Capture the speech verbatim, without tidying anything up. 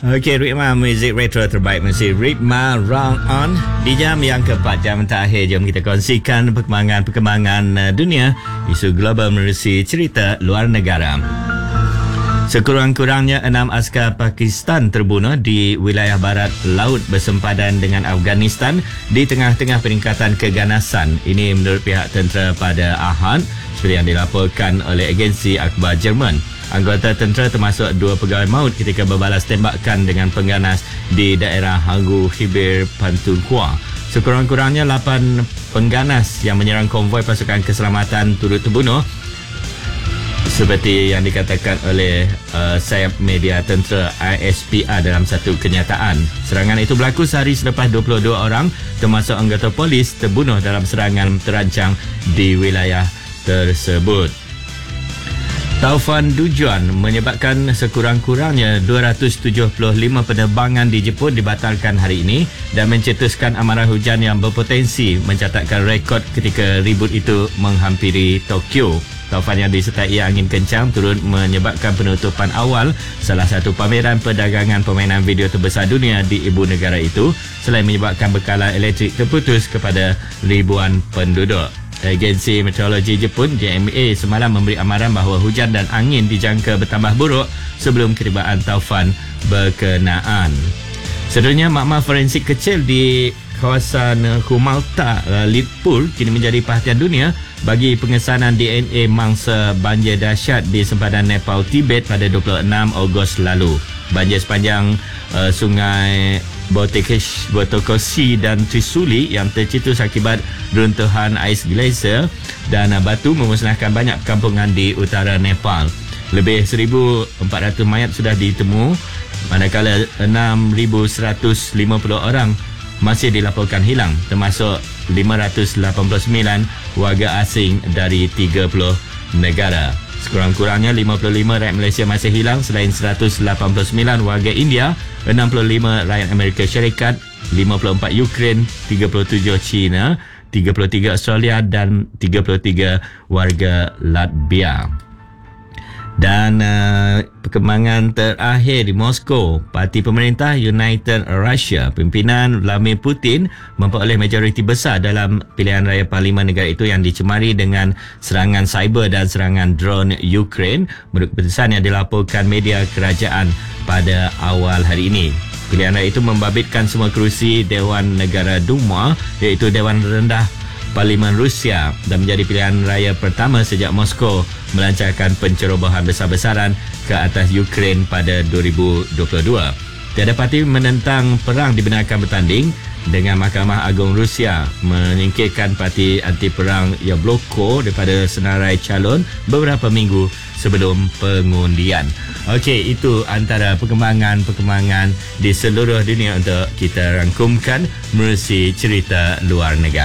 Okey, Ritma muzik retro terbaik mesti Ritma Round On. Di jam yang keempat, jam terakhir, jom kita kongsikan perkembangan-perkembangan dunia, isu global menerusi cerita luar negara. Sekurang-kurangnya enam askar Pakistan terbunuh di wilayah barat laut bersempadan dengan Afghanistan di tengah-tengah peningkatan keganasan. Ini menurut pihak tentera pada Ahad, seperti yang dilaporkan oleh agensi akhbar Jerman. Anggota tentera termasuk dua pegawai maut ketika berbalas tembakan dengan pengganas di daerah Hangu Khibir Pakhtunkhwa. Sekurang-kurangnya lapan pengganas yang menyerang konvoi pasukan keselamatan turut terbunuh, seperti yang dikatakan oleh uh, sayap media tentera I S P R dalam satu kenyataan. Serangan itu berlaku sehari selepas dua puluh dua orang termasuk anggota polis terbunuh dalam serangan terancang di wilayah tersebut. Taufan Dujuan menyebabkan sekurang-kurangnya dua ratus tujuh puluh lima penerbangan di Jepun dibatalkan hari ini dan mencetuskan amaran hujan yang berpotensi mencatatkan rekod ketika ribut itu menghampiri Tokyo. Taufan yang disertai angin kencang turut menyebabkan penutupan awal salah satu pameran perdagangan permainan video terbesar dunia di ibu negara itu, selain menyebabkan bekalan elektrik terputus kepada ribuan penduduk. Agensi Meteorologi Jepun J M A semalam memberi amaran bahawa hujan dan angin dijangka bertambah buruk sebelum ketibaan taufan berkenaan. Seterusnya, makmal forensik kecil di kawasan Humalta, Lipur kini menjadi perhatian dunia bagi pengesanan D N A mangsa banjir dahsyat di sempadan Nepal Tibet pada dua puluh enam Ogos lalu. Banjir sepanjang uh, sungai Botokoshi dan Trisuli yang tercetus akibat runtuhan ais glacier dan batu memusnahkan banyak perkampungan di utara Nepal. Lebih seribu empat ratus mayat sudah ditemu, manakala enam ribu seratus lima puluh orang masih dilaporkan hilang, termasuk lima ratus lapan puluh sembilan warga asing dari tiga puluh negara. Sekurang-kurangnya lima puluh lima rakyat Malaysia masih hilang selain seratus lapan puluh sembilan warga India, enam puluh lima rakyat Amerika Syarikat, lima puluh empat Ukraine, tiga puluh tujuh China, tiga puluh tiga Australia dan tiga puluh tiga warga Latvia. Dan uh, perkembangan terakhir di Moskow, parti pemerintah United Russia, pimpinan Vladimir Putin memperoleh majoriti besar dalam pilihan raya parlimen negara itu yang dicemari dengan serangan cyber dan serangan drone Ukraine, menurut keputusan yang dilaporkan media kerajaan pada awal hari ini. Pilihan raya itu membabitkan semua kerusi Dewan Negara Duma, iaitu Dewan Rendah Parlimen Rusia, dan menjadi pilihan raya pertama sejak Moskow melancarkan pencerobohan besar-besaran ke atas Ukraine pada dua ribu dua puluh dua. Tiada parti menentang perang dibenarkan bertanding, dengan Mahkamah Agung Rusia menyingkirkan parti anti-perang Yabloko daripada senarai calon beberapa minggu sebelum pengundian. Okey, itu antara perkembangan-perkembangan di seluruh dunia untuk kita rangkumkan menerusi cerita luar negara.